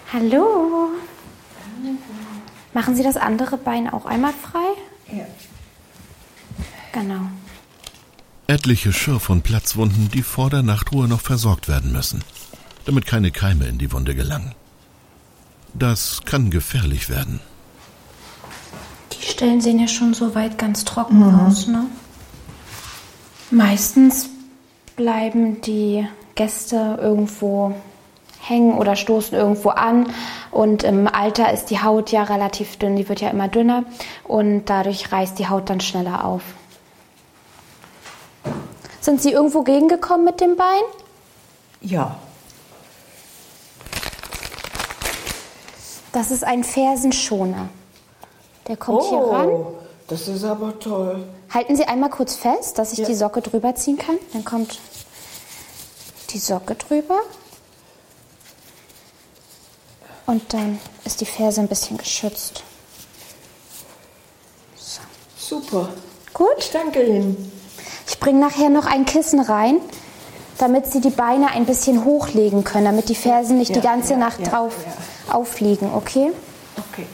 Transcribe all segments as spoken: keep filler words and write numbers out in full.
Hallo. Machen Sie das andere Bein auch einmal frei? Ja. Genau. Etliche Schürf- und Platzwunden, die vor der Nachtruhe noch versorgt werden müssen, damit keine Keime in die Wunde gelangen. Das kann gefährlich werden. Die Stellen sehen ja schon soweit ganz trocken mhm. aus, ne? Meistens bleiben die Gäste irgendwo hängen oder stoßen irgendwo an. Und im Alter ist die Haut ja relativ dünn, die wird ja immer dünner. Und dadurch reißt die Haut dann schneller auf. Sind Sie irgendwo gegengekommen mit dem Bein? Ja. Das ist ein Fersenschoner. Der kommt oh, hier ran. Das ist aber toll. Halten Sie einmal kurz fest, dass ich ja. die Socke drüber ziehen kann. Dann kommt die Socke drüber. Und dann ist die Ferse ein bisschen geschützt. So. Super. Gut? Ich danke Ihnen. Ich bringe nachher noch ein Kissen rein, damit Sie die Beine ein bisschen hochlegen können, damit die Fersen nicht ja, die ganze ja, Nacht ja, drauf ja. aufliegen, okay? Okay.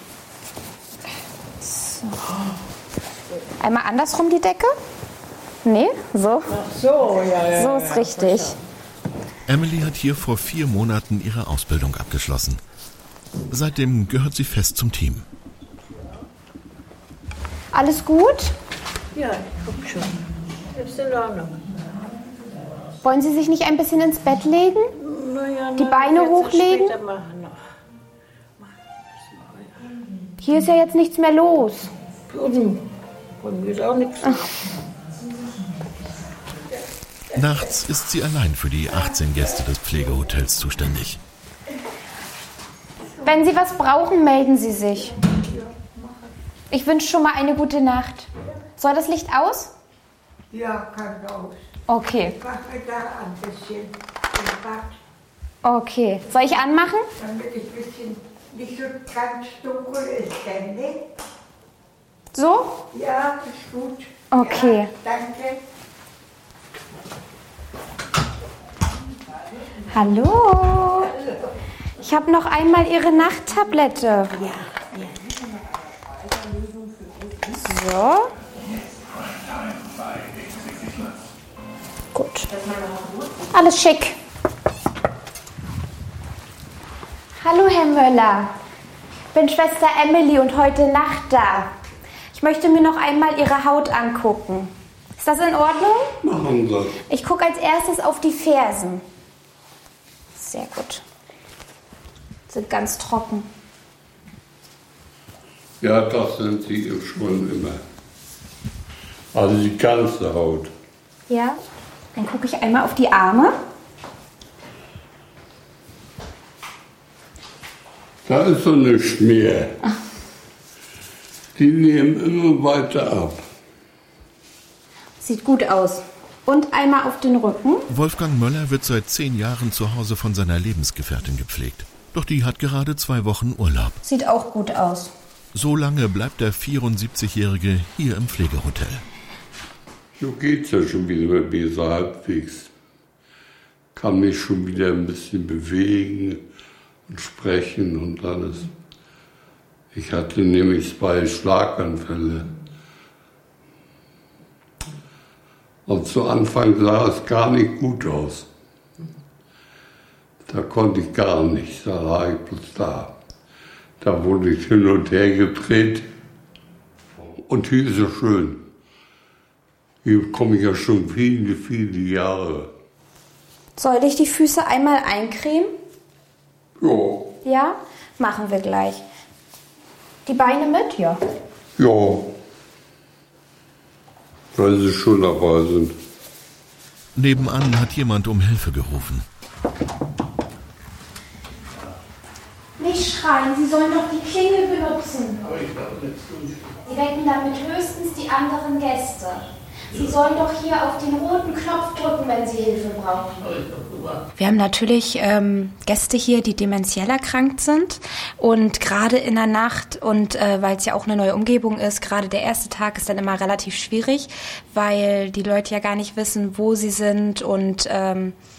So. Einmal andersrum die Decke? Nee, so. Ach so, ja, ja. So ist ja, richtig. Emily hat hier vor vier Monaten ihre Ausbildung abgeschlossen. Seitdem gehört sie fest zum Team. Alles gut? Ja, ich guck schon. Ist in Ordnung. Wollen Sie sich nicht ein bisschen ins Bett legen? Naja, Die Beine hochlegen? Hier ist ja jetzt nichts mehr los. Bei mir ist auch nichts. Nachts ist sie allein für die achtzehn Gäste des Pflegehotels zuständig. Wenn Sie was brauchen, melden Sie sich. Ich wünsche schon mal eine gute Nacht. Soll das Licht aus? Ja, kann aus. Okay. Ich mache da ein bisschen im Bad, Okay. Soll ich anmachen? damit es ein bisschen nicht so ganz dunkel ist, denn, ne? So? Ja, ist gut. Okay. Ja, danke. Hallo. Ich habe noch einmal Ihre Nachttablette. So. Gut. Alles schick. Hallo, Herr Möller. Ich bin Schwester Emily und heute Nacht da. Ich möchte mir noch einmal Ihre Haut angucken. Ist das in Ordnung? Machen Sie. Ich gucke als erstes auf die Fersen. Sehr gut. Sind ganz trocken. Ja, das sind sie schon immer. Also die ganze Haut. Ja. Dann gucke ich einmal auf die Arme. Da ist so eine Schmier. Die nehmen immer weiter ab. Sieht gut aus. Und einmal auf den Rücken. Wolfgang Möller wird seit zehn Jahren zu Hause von seiner Lebensgefährtin gepflegt. Doch die hat gerade zwei Wochen Urlaub. Sieht auch gut aus. So lange bleibt der vierundsiebzigjährige hier im Pflegehotel. So geht's ja schon wieder besser halbwegs. Kann mich schon wieder ein bisschen bewegen und sprechen und alles. Ich hatte nämlich zwei Schlaganfälle. Und zu Anfang sah es gar nicht gut aus. Da konnte ich gar nicht, da lag ich bloß da. Da wurde ich hin und her gedreht. Und hier ist es schön. Hier komme ich ja schon viele, viele Jahre. Soll ich die Füße einmal eincremen? Ja. Ja? Machen wir gleich. Die Beine mit? Ja. Ja. Weil sie schon dabei sind. Nebenan hat jemand um Hilfe gerufen. Nicht schreien, Sie sollen doch die Klingel benutzen. Sie wecken damit höchstens die anderen Gäste. Sie sollen doch hier auf den roten Knopf drücken, wenn Sie Hilfe brauchen. Wir haben natürlich ähm, Gäste hier, die dementiell erkrankt sind. Und gerade in der Nacht und äh, weil es ja auch eine neue Umgebung ist, gerade der erste Tag ist dann immer relativ schwierig, weil die Leute ja gar nicht wissen, wo sie sind und ähm,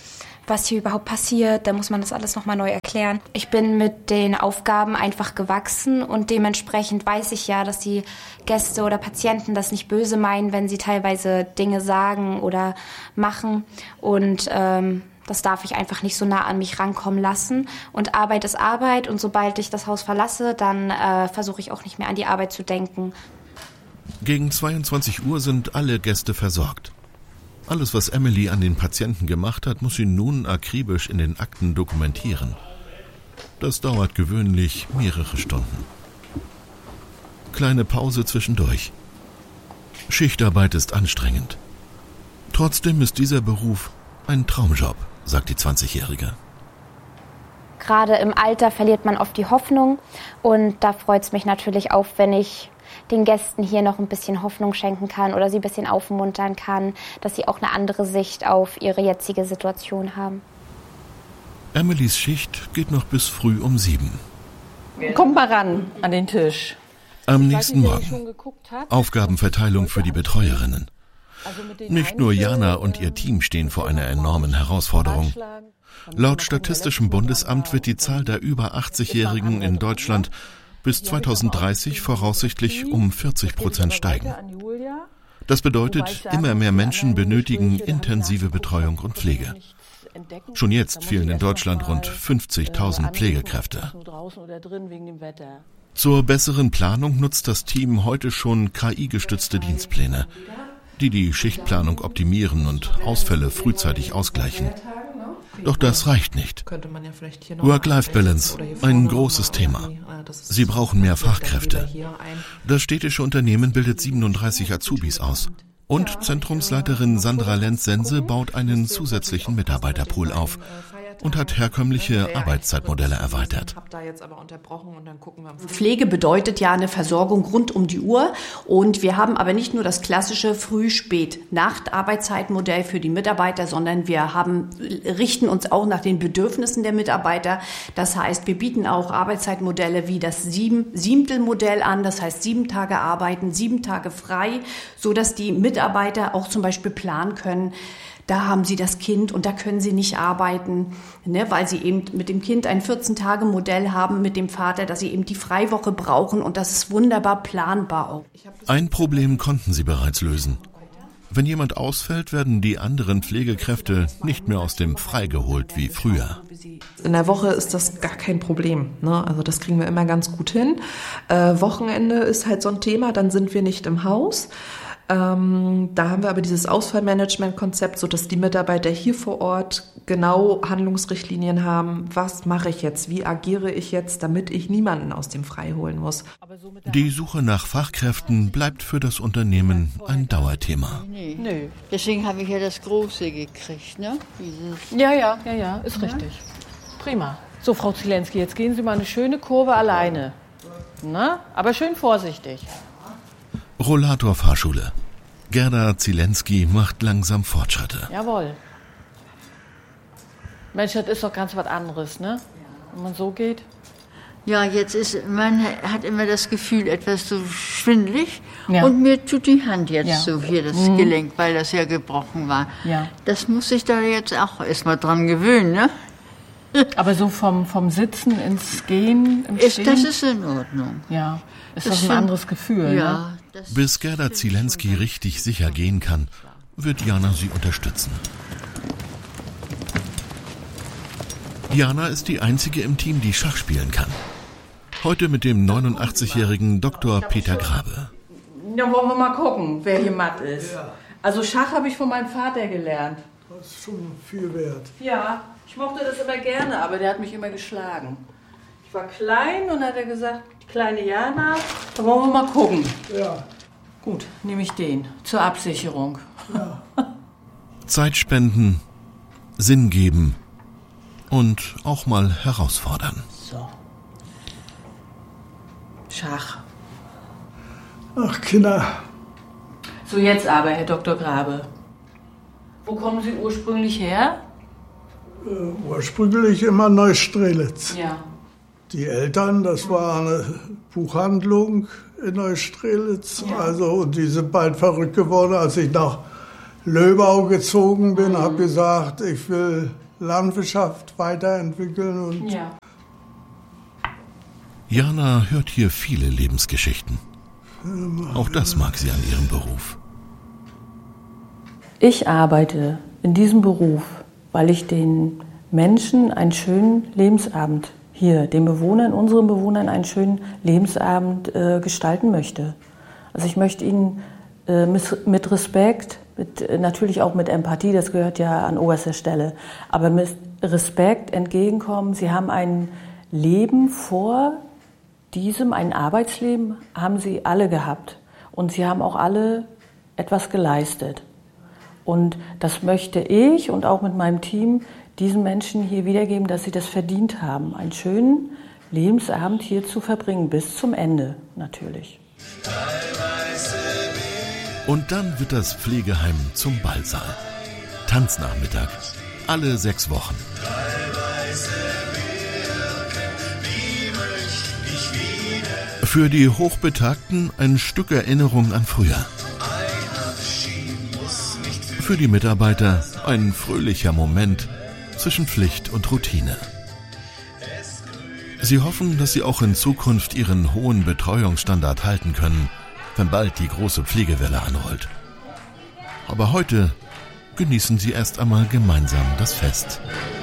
was hier überhaupt passiert. Da muss man das alles nochmal neu erklären. Ich bin mit den Aufgaben einfach gewachsen und dementsprechend weiß ich ja, dass die Gäste oder Patienten das nicht böse meinen, wenn sie teilweise Dinge sagen oder machen. Und ähm, das darf ich einfach nicht so nah an mich rankommen lassen. Und Arbeit ist Arbeit und sobald ich das Haus verlasse, dann äh, versuche ich auch nicht mehr an die Arbeit zu denken. Gegen zweiundzwanzig Uhr sind alle Gäste versorgt. Alles, was Emily an den Patienten gemacht hat, muss sie nun akribisch in den Akten dokumentieren. Das dauert gewöhnlich mehrere Stunden. Kleine Pause zwischendurch. Schichtarbeit ist anstrengend. Trotzdem ist dieser Beruf ein Traumjob, sagt die zwanzigjährige. Gerade im Alter verliert man oft die Hoffnung und da freut es mich natürlich auch, wenn ich den Gästen hier noch ein bisschen Hoffnung schenken kann oder sie ein bisschen aufmuntern kann, dass sie auch eine andere Sicht auf ihre jetzige Situation haben. Emilys Schicht geht noch bis früh um sieben. Kommt mal ran an den Tisch. Am nächsten Morgen Aufgabenverteilung für die Betreuerinnen. Nicht nur Jana und ihr Team stehen vor einer enormen Herausforderung. Laut Statistischem Bundesamt wird die Zahl der über achtzigjährigen in Deutschland bis zweitausenddreißig voraussichtlich um vierzig Prozent steigen. Das bedeutet, immer mehr Menschen benötigen intensive Betreuung und Pflege. Schon jetzt fehlen in Deutschland rund fünfzigtausend Pflegekräfte. Zur besseren Planung nutzt das Team heute schon K I-gestützte Dienstpläne, die die Schichtplanung optimieren und Ausfälle frühzeitig ausgleichen. Doch das reicht nicht. Work-Life-Balance, ein großes Thema. Sie brauchen mehr Fachkräfte. Das städtische Unternehmen bildet siebenunddreißig Azubis aus. Und Zentrumsleiterin Sandra Lenz-Sense baut einen zusätzlichen Mitarbeiterpool auf und hat herkömmliche Arbeitszeitmodelle erweitert. Pflege bedeutet ja eine Versorgung rund um die Uhr und wir haben aber nicht nur das klassische Früh-Spät-Nacht-Arbeitszeitmodell für die Mitarbeiter, sondern wir haben, richten uns auch nach den Bedürfnissen der Mitarbeiter. Das heißt, wir bieten auch Arbeitszeitmodelle wie das Sieben-Siebtel-Modell an, das heißt sieben Tage arbeiten, sieben Tage frei, so dass die Mitarbeiter auch zum Beispiel planen können, da haben sie das Kind und da können sie nicht arbeiten, ne, weil sie eben mit dem Kind ein vierzehn-Tage-Modell haben, mit dem Vater, dass sie eben die Freiwoche brauchen und das ist wunderbar planbar auch. Ein Problem konnten sie bereits lösen. Wenn jemand ausfällt, werden die anderen Pflegekräfte nicht mehr aus dem Frei geholt wie früher. In der Woche ist das gar kein Problem, ne? Also das kriegen wir immer ganz gut hin. Äh, Wochenende ist halt so ein Thema, dann sind wir nicht im Haus. Ähm, da haben wir aber dieses Ausfallmanagement-Konzept, sodass die Mitarbeiter hier vor Ort genau Handlungsrichtlinien haben. Was mache ich jetzt? Wie agiere ich jetzt, damit ich niemanden aus dem Frei holen muss? Die Suche nach Fachkräften bleibt für das Unternehmen ein Dauerthema. Nee. Nö. Deswegen habe ich ja das Große gekriegt, ne? Dieses ja, ja, ja, ja, ist ja richtig. Prima. So, Frau Zielenski, jetzt gehen Sie mal eine schöne Kurve alleine. Na, aber schön vorsichtig. Rollator-Fahrschule. Gerda Zielenski macht langsam Fortschritte. Jawohl. Mensch, das ist doch ganz was anderes, ne? Wenn man so geht. Ja, jetzt ist, man hat immer das Gefühl, etwas so schwindelig. Ja. Und mir tut die Hand jetzt ja. so hier, das mhm. Gelenk, weil das ja gebrochen war. Ja. Das muss ich da jetzt auch erstmal dran gewöhnen, ne? Aber so vom, vom Sitzen ins Gehen, im ist, Stehen? Das ist in Ordnung. Ja, ist das doch ein anderes Gefühl, ja, ne? Bis Gerda Zielenski richtig sicher gehen kann, wird Jana sie unterstützen. Jana ist die einzige im Team, die Schach spielen kann. Heute mit dem neunundachtzigjährigen Doktor Peter Grabe. Ja, wollen wir mal gucken, wer hier matt ist. Also Schach habe ich von meinem Vater gelernt. Das ist schon viel wert. Ja, ich mochte das immer gerne, aber der hat mich immer geschlagen. Ich war klein und hat er gesagt, kleine Jana, da wollen wir mal gucken. Ja. Gut, nehme ich den zur Absicherung. Ja. Zeit spenden, Sinn geben und auch mal herausfordern. So. Schach. Ach, Kinder. So, jetzt aber, Herr Doktor Grabe. Wo kommen Sie ursprünglich her? Äh, ursprünglich immer Neustrelitz. Ja. Die Eltern, das war eine Buchhandlung in Neustrelitz. Ja. Also, und die sind bald verrückt geworden, als ich nach Löbau gezogen bin, mhm. habe gesagt, ich will Landwirtschaft weiterentwickeln. Und ja. Jana hört hier viele Lebensgeschichten. Auch das mag sie an ihrem Beruf. Ich arbeite in diesem Beruf, weil ich den Menschen einen schönen Lebensabend hier, den Bewohnern, unseren Bewohnern einen schönen Lebensabend äh, gestalten möchte. Also ich möchte ihnen äh, mit, mit Respekt, mit, äh, natürlich auch mit Empathie, das gehört ja an oberster Stelle, aber mit Respekt entgegenkommen. Sie haben ein Leben vor diesem, ein Arbeitsleben haben sie alle gehabt und sie haben auch alle etwas geleistet. Und das möchte ich und auch mit meinem Team diesen Menschen hier wiedergeben, dass sie das verdient haben, einen schönen Lebensabend hier zu verbringen, bis zum Ende natürlich. Und dann wird das Pflegeheim zum Ballsaal. Tanznachmittag, alle sechs Wochen. Für die Hochbetagten ein Stück Erinnerung an früher. Für die Mitarbeiter ein fröhlicher Moment zwischen Pflicht und Routine. Sie hoffen, dass sie auch in Zukunft ihren hohen Betreuungsstandard halten können, wenn bald die große Pflegewelle anrollt. Aber heute genießen sie erst einmal gemeinsam das Fest.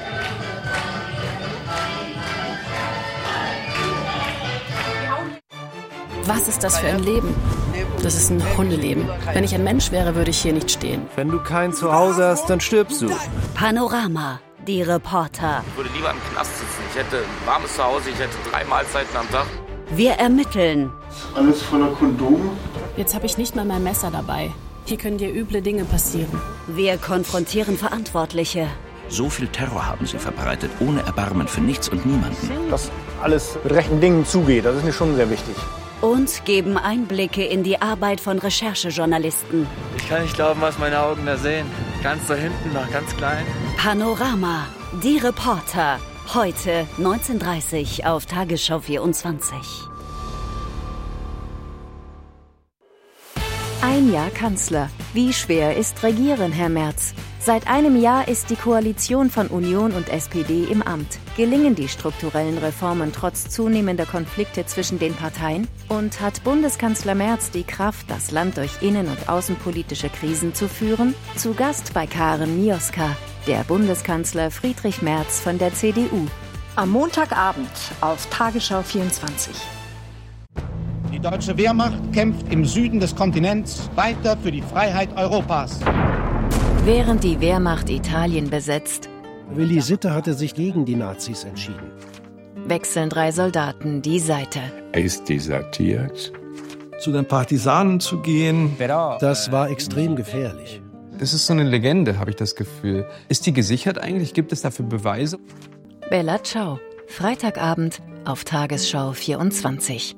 Was ist das für ein Leben? Das ist ein Hundeleben. Wenn ich ein Mensch wäre, würde ich hier nicht stehen. Wenn du kein Zuhause hast, dann stirbst du. Panorama, die Reporter. Ich würde lieber im Knast sitzen. Ich hätte ein warmes Zuhause, ich hätte drei Mahlzeiten am Tag. Wir ermitteln. Alles voller Kondome. Jetzt habe ich nicht mal mein Messer dabei. Hier können dir üble Dinge passieren. Wir konfrontieren Verantwortliche. So viel Terror haben sie verbreitet, ohne Erbarmen für nichts und niemanden. Dass alles mit rechten Dingen zugeht, das ist mir schon sehr wichtig. Und geben Einblicke in die Arbeit von Recherchejournalisten. Ich kann nicht glauben, was meine Augen da sehen. Ganz da hinten noch, ganz klein. Panorama, die Reporter. Heute neunzehn Uhr dreißig auf Tagesschau vierundzwanzig. Ein Jahr Kanzler. Wie schwer ist Regieren, Herr Merz? Seit einem Jahr ist die Koalition von Union und S P D im Amt. Gelingen die strukturellen Reformen trotz zunehmender Konflikte zwischen den Parteien? Und hat Bundeskanzler Merz die Kraft, das Land durch innen- und außenpolitische Krisen zu führen? Zu Gast bei Karen Mioska, der Bundeskanzler Friedrich Merz von der C D U. Am Montagabend auf Tagesschau vierundzwanzig. Die deutsche Wehrmacht kämpft im Süden des Kontinents weiter für die Freiheit Europas. Während die Wehrmacht Italien besetzt, Willi Sitte hatte sich gegen die Nazis entschieden. Wechseln drei Soldaten die Seite. Er ist desertiert. Zu den Partisanen zu gehen, das war extrem gefährlich. Das ist so eine Legende, habe ich das Gefühl. Ist die gesichert eigentlich? Gibt es dafür Beweise? Bella Ciao, Freitagabend auf Tagesschau vierundzwanzig.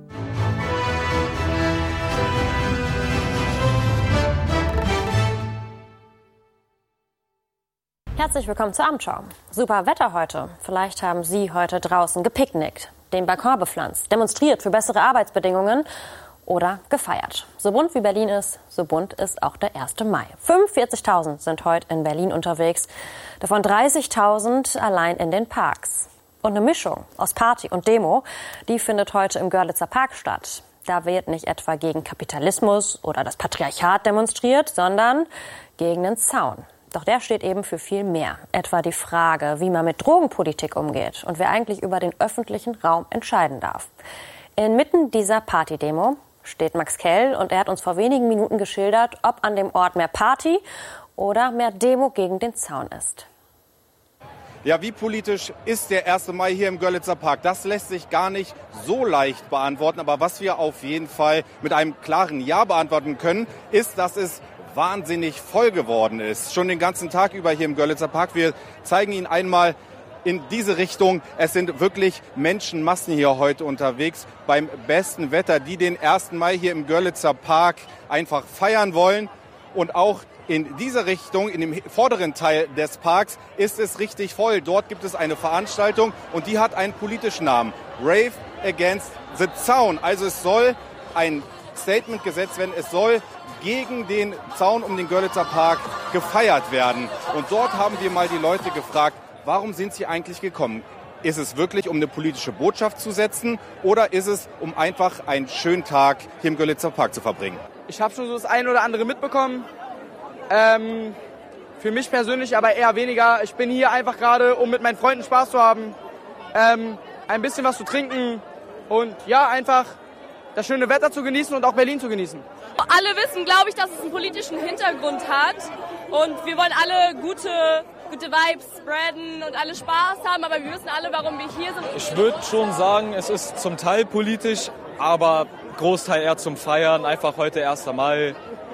Herzlich willkommen zur Abendschau. Super Wetter heute. Vielleicht haben Sie heute draußen gepicknickt, den Balkon bepflanzt, demonstriert für bessere Arbeitsbedingungen oder gefeiert. So bunt wie Berlin ist, so bunt ist auch der erste Mai. fünfundvierzigtausend sind heute in Berlin unterwegs, davon dreißigtausend allein in den Parks. Und eine Mischung aus Party und Demo, die findet heute im Görlitzer Park statt. Da wird nicht etwa gegen Kapitalismus oder das Patriarchat demonstriert, sondern gegen den Zaun. Doch der steht eben für viel mehr. Etwa die Frage, wie man mit Drogenpolitik umgeht und wer eigentlich über den öffentlichen Raum entscheiden darf. Inmitten dieser Partydemo steht Max Kell und er hat uns vor wenigen Minuten geschildert, ob an dem Ort mehr Party oder mehr Demo gegen den Zaun ist. Ja, wie politisch ist der erste Mai hier im Görlitzer Park? Das lässt sich gar nicht so leicht beantworten. Aber was wir auf jeden Fall mit einem klaren Ja beantworten können, ist, dass es wahnsinnig voll geworden ist. Schon den ganzen Tag über hier im Görlitzer Park. Wir zeigen Ihnen einmal in diese Richtung. Es sind wirklich Menschenmassen hier heute unterwegs beim besten Wetter, die den ersten Mai hier im Görlitzer Park einfach feiern wollen. Und auch in dieser Richtung, in dem vorderen Teil des Parks, ist es richtig voll. Dort gibt es eine Veranstaltung und die hat einen politischen Namen. Rave Against the Zaun. Also es soll ein Statement gesetzt werden. Es soll gegen den Zaun um den Görlitzer Park gefeiert werden. Und dort haben wir mal die Leute gefragt, warum sind sie eigentlich gekommen? Ist es wirklich, um eine politische Botschaft zu setzen, oder ist es, um einfach einen schönen Tag hier im Görlitzer Park zu verbringen? Ich habe schon so das eine oder andere mitbekommen. Ähm, für mich persönlich aber eher weniger. Ich bin hier einfach gerade, um mit meinen Freunden Spaß zu haben, ähm, ein bisschen was zu trinken und ja, einfach das schöne Wetter zu genießen und auch Berlin zu genießen. Alle wissen, glaube ich, dass es einen politischen Hintergrund hat und wir wollen alle gute, gute Vibes spreaden und alle Spaß haben, aber wir wissen alle, warum wir hier sind. Ich würde schon sagen, es ist zum Teil politisch, aber Großteil eher zum Feiern, einfach heute erster Mai,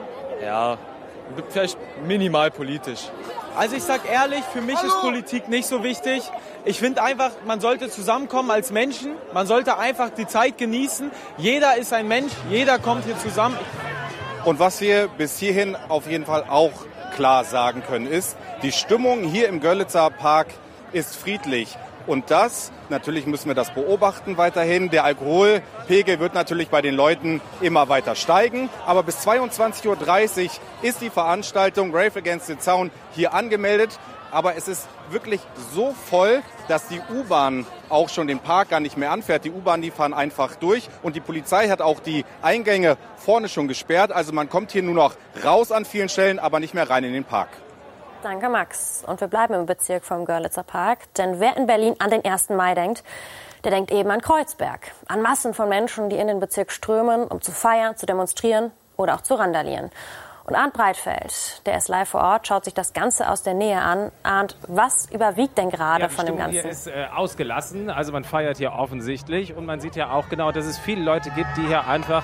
ja, vielleicht minimal politisch. Also ich sag ehrlich, für mich ist Politik nicht so wichtig. Ich finde einfach, man sollte zusammenkommen als Menschen, man sollte einfach die Zeit genießen. Jeder ist ein Mensch, jeder kommt hier zusammen. Und was wir bis hierhin auf jeden Fall auch klar sagen können, ist, die Stimmung hier im Görlitzer Park ist friedlich. Und das, natürlich müssen wir das beobachten weiterhin, der Alkoholpegel wird natürlich bei den Leuten immer weiter steigen. Aber bis zweiundzwanzig Uhr dreißig ist die Veranstaltung Rave Against the Zaun hier angemeldet. Aber es ist wirklich so voll, dass die U-Bahn auch schon den Park gar nicht mehr anfährt. Die U-Bahn, die fahren einfach durch. Und die Polizei hat auch die Eingänge vorne schon gesperrt. Also man kommt hier nur noch raus an vielen Stellen, aber nicht mehr rein in den Park. Danke, Max. Und wir bleiben im Bezirk vom Görlitzer Park. Denn wer in Berlin an den ersten Mai denkt, der denkt eben an Kreuzberg. An Massen von Menschen, die in den Bezirk strömen, um zu feiern, zu demonstrieren oder auch zu randalieren. Und Arndt Breitfeld, der ist live vor Ort, schaut sich das Ganze aus der Nähe an. Arndt, was überwiegt denn gerade ja, von dem Ganzen? Hier ist äh, ausgelassen, also man feiert hier offensichtlich. Und man sieht ja auch genau, dass es viele Leute gibt, die hier einfach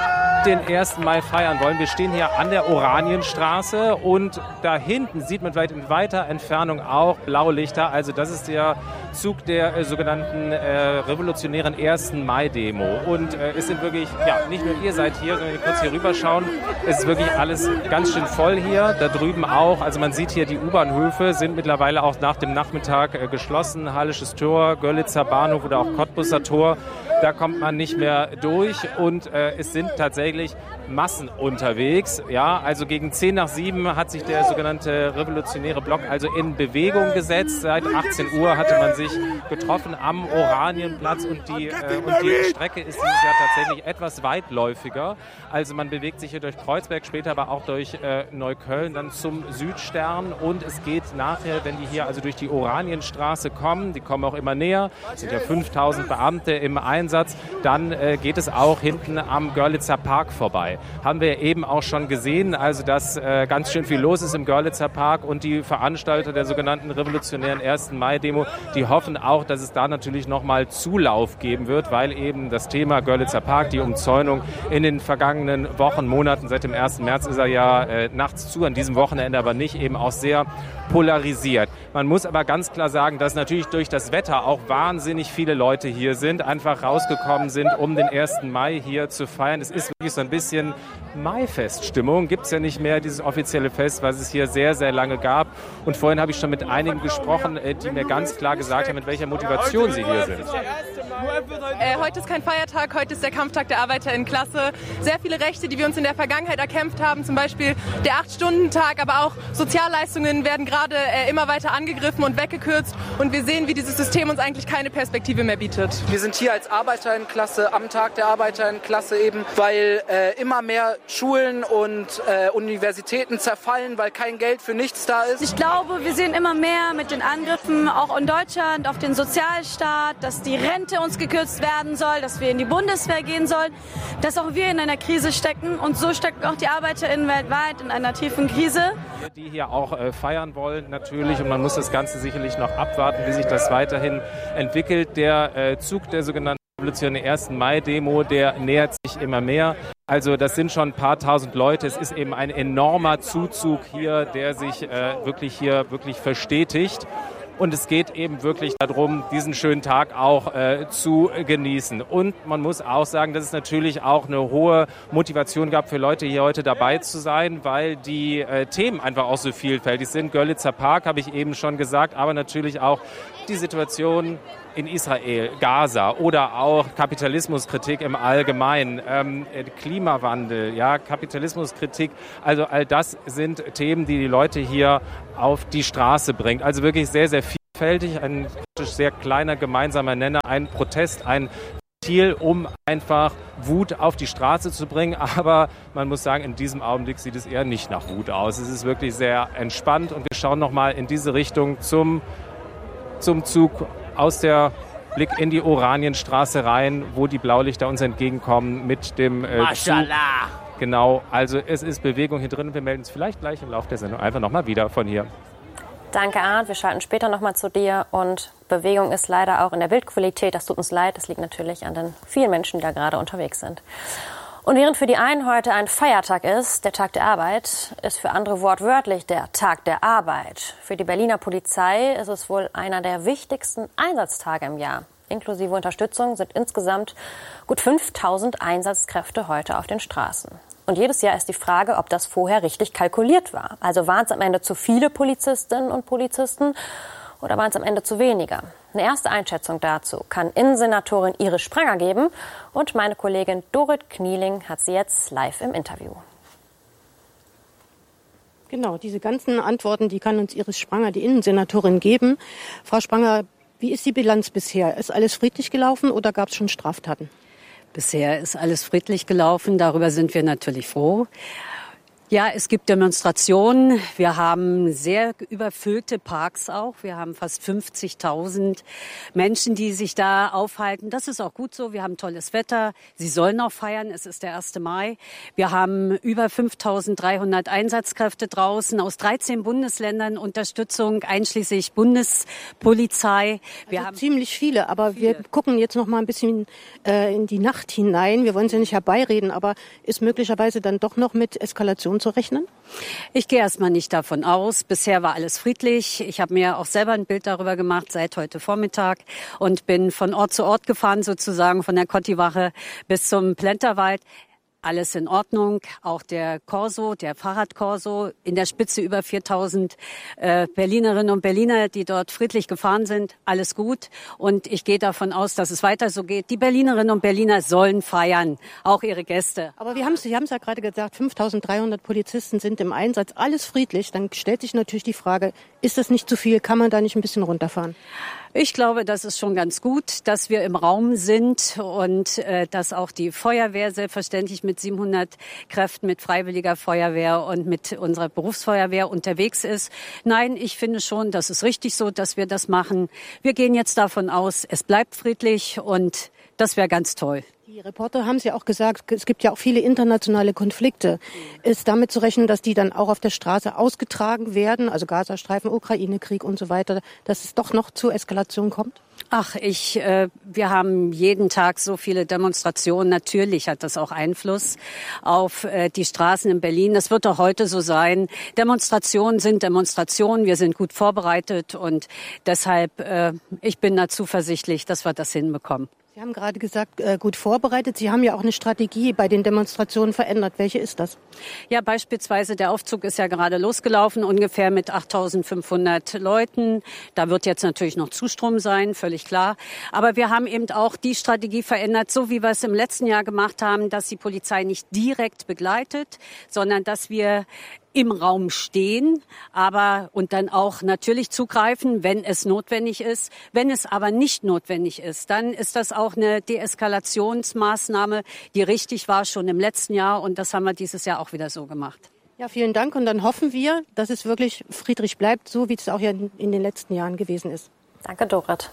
den ersten Mai feiern wollen. Wir stehen hier an der Oranienstraße und da hinten sieht man vielleicht in weiter Entfernung auch Blaulichter. Also das ist der Zug der äh, sogenannten äh, revolutionären ersten Mai-Demo. Und äh, es sind wirklich, ja, nicht nur ihr seid hier, sondern wenn wir kurz hier rüberschauen, es ist wirklich alles ganz schön voll hier. Da drüben auch, also man sieht hier, die U-Bahnhöfe sind mittlerweile auch nach dem Nachmittag äh, geschlossen. Hallisches Tor, Görlitzer Bahnhof oder auch Cottbuser Tor. Da kommt man nicht mehr durch und äh, es sind tatsächlich Massen unterwegs. Ja, also gegen zehn nach sieben hat sich der sogenannte revolutionäre Block also in Bewegung gesetzt. Seit achtzehn Uhr hatte man sich getroffen am Oranienplatz und die, äh, und die Strecke ist dieses Jahr tatsächlich etwas weitläufiger. Also man bewegt sich hier durch Kreuzberg, später aber auch durch äh, Neukölln, dann zum Südstern und es geht nachher, wenn die hier also durch die Oranienstraße kommen, die kommen auch immer näher, es sind ja fünftausend Beamte im Einsatz, dann äh, geht es auch hinten am Görlitzer Park vorbei. Haben wir eben auch schon gesehen, also dass äh, ganz schön viel los ist im Görlitzer Park und die Veranstalter der sogenannten revolutionären ersten Mai-Demo, die hoffen auch, dass es da natürlich nochmal Zulauf geben wird, weil eben das Thema Görlitzer Park, die Umzäunung in den vergangenen Wochen, Monaten, seit dem ersten März ist er ja äh, nachts zu, an diesem Wochenende aber nicht, eben auch sehr polarisiert. Man muss aber ganz klar sagen, dass natürlich durch das Wetter auch wahnsinnig viele Leute hier sind, einfach rausgekommen sind, um den ersten Mai hier zu feiern. Es ist wirklich so ein bisschen Maifeststimmung. Gibt es ja nicht mehr, dieses offizielle Fest, was es hier sehr, sehr lange gab. Und vorhin habe ich schon mit einigen gesprochen, die mir ganz klar gesagt haben, mit welcher Motivation sie hier sind. Äh, heute ist kein Feiertag, heute ist der Kampftag der Arbeiter in Klasse. Sehr viele Rechte, die wir uns in der Vergangenheit erkämpft haben, zum Beispiel der acht-Stunden-Tag, aber auch Sozialleistungen werden gerade äh, immer weiter angegriffen und weggekürzt. Und wir sehen, wie dieses System uns eigentlich keine Perspektive mehr bietet. Wir sind hier als Arbeiter in Klasse, am Tag der Arbeiter in Klasse eben, weil äh, immer mehr Schulen und äh, Universitäten zerfallen, weil kein Geld für nichts da ist. Ich glaube, wir sehen immer mehr mit den Angriffen, auch in Deutschland, auf den Sozialstaat, dass die Rente uns gekürzt werden soll, dass wir in die Bundeswehr gehen sollen, dass auch wir in einer Krise stecken und so stecken auch die ArbeiterInnen weltweit in einer tiefen Krise. Die hier auch äh, feiern wollen natürlich und man muss das Ganze sicherlich noch abwarten, wie sich das weiterhin entwickelt. Der äh, Zug der sogenannten revolutionären ersten Mai-Demo, der nähert sich immer mehr. Also das sind schon ein paar tausend Leute. Es ist eben ein enormer Zuzug hier, der sich äh, wirklich hier wirklich verstetigt. Und es geht eben wirklich darum, diesen schönen Tag auch äh, zu genießen. Und man muss auch sagen, dass es natürlich auch eine hohe Motivation gab für Leute, hier heute dabei zu sein, weil die äh, Themen einfach auch so vielfältig sind. Görlitzer Park, habe ich eben schon gesagt, aber natürlich auch die Situation in Israel, Gaza oder auch Kapitalismuskritik im Allgemeinen, ähm, Klimawandel, ja, Kapitalismuskritik, also all das sind Themen, die die Leute hier auf die Straße bringt. Also wirklich sehr, sehr vielfältig, ein sehr kleiner gemeinsamer Nenner, ein Protest, ein Ziel, um einfach Wut auf die Straße zu bringen. Aber man muss sagen, in diesem Augenblick sieht es eher nicht nach Wut aus. Es ist wirklich sehr entspannt und wir schauen nochmal in diese Richtung zum, zum Zug aus der Blick in die Oranienstraße rein, wo die Blaulichter uns entgegenkommen mit dem äh, Zug. Genau, also es ist Bewegung hier drin. Wir melden uns vielleicht gleich im Laufe der Sendung einfach nochmal wieder von hier. Danke, Arndt. Wir schalten später nochmal zu dir. Und Bewegung ist leider auch in der Bildqualität. Das tut uns leid. Das liegt natürlich an den vielen Menschen, die da gerade unterwegs sind. Und während für die einen heute ein Feiertag ist, der Tag der Arbeit, ist für andere wortwörtlich der Tag der Arbeit. Für die Berliner Polizei ist es wohl einer der wichtigsten Einsatztage im Jahr. Inklusive Unterstützung sind insgesamt gut fünftausend Einsatzkräfte heute auf den Straßen. Und jedes Jahr ist die Frage, ob das vorher richtig kalkuliert war. Also waren es am Ende zu viele Polizistinnen und Polizisten oder waren es am Ende zu weniger? Eine erste Einschätzung dazu kann Innensenatorin Iris Spranger geben. Und meine Kollegin Dorit Knieling hat sie jetzt live im Interview. Genau, diese ganzen Antworten, die kann uns Iris Spranger, die Innensenatorin, geben. Frau Spranger, wie ist die Bilanz bisher? Ist alles friedlich gelaufen oder gab es schon Straftaten? Bisher ist alles friedlich gelaufen. Darüber sind wir natürlich froh. Ja, es gibt Demonstrationen. Wir haben sehr überfüllte Parks auch. Wir haben fast fünfzigtausend Menschen, die sich da aufhalten. Das ist auch gut so. Wir haben tolles Wetter. Sie sollen auch feiern. Es ist der erste Mai. Wir haben über fünftausenddreihundert Einsatzkräfte draußen aus dreizehn Bundesländern Unterstützung, einschließlich Bundespolizei. Wir also haben ziemlich viele, aber viele. Wir gucken jetzt noch mal ein bisschen äh, in die Nacht hinein. Wir wollen es ja nicht herbeireden, aber ist möglicherweise dann doch noch mit Eskalation zu rechnen? Ich gehe erstmal nicht davon aus. Bisher war alles friedlich. Ich habe mir auch selber ein Bild darüber gemacht seit heute Vormittag und bin von Ort zu Ort gefahren, sozusagen von der Kottiwache bis zum Plenterwald. Alles in Ordnung. Auch der Corso, der Fahrradcorso, in der Spitze über viertausend äh, Berlinerinnen und Berliner, die dort friedlich gefahren sind. Alles gut. Und ich gehe davon aus, dass es weiter so geht. Die Berlinerinnen und Berliner sollen feiern, auch ihre Gäste. Aber wir haben, Sie haben es ja gerade gesagt, fünftausenddreihundert Polizisten sind im Einsatz. Alles friedlich. Dann stellt sich natürlich die Frage, ist das nicht zu viel? Kann man da nicht ein bisschen runterfahren? Ich glaube, das ist schon ganz gut, dass wir im Raum sind und äh, dass auch die Feuerwehr selbstverständlich mit siebenhundert Kräften, mit Freiwilliger Feuerwehr und mit unserer Berufsfeuerwehr unterwegs ist. Nein, ich finde schon, das ist richtig so, dass wir das machen. Wir gehen jetzt davon aus, es bleibt friedlich und das wäre ganz toll. Die Reporter haben es ja auch gesagt, es gibt ja auch viele internationale Konflikte. Ist damit zu rechnen, dass die dann auch auf der Straße ausgetragen werden, also Gazastreifen, Ukraine-Krieg und so weiter, dass es doch noch zu Eskalation kommt? Ach, ich, äh, wir haben jeden Tag so viele Demonstrationen. Natürlich hat das auch Einfluss auf äh, die Straßen in Berlin. Das wird auch heute so sein. Demonstrationen sind Demonstrationen. Wir sind gut vorbereitet und deshalb, äh, ich bin da zuversichtlich, dass wir das hinbekommen. Sie haben gerade gesagt, äh, gut vorbereitet. Sie haben ja auch eine Strategie bei den Demonstrationen verändert. Welche ist das? Ja, beispielsweise der Aufzug ist ja gerade losgelaufen, ungefähr mit achttausendfünfhundert Leuten. Da wird jetzt natürlich noch Zustrom sein, völlig klar. Aber wir haben eben auch die Strategie verändert, so wie wir es im letzten Jahr gemacht haben, dass die Polizei nicht direkt begleitet, sondern dass wir im Raum stehen, aber und dann auch natürlich zugreifen, wenn es notwendig ist. Wenn es aber nicht notwendig ist, dann ist das auch eine Deeskalationsmaßnahme, die richtig war schon im letzten Jahr und das haben wir dieses Jahr auch wieder so gemacht. Ja, vielen Dank und dann hoffen wir, dass es wirklich friedlich bleibt, so wie es auch ja in den letzten Jahren gewesen ist. Danke, Dorit.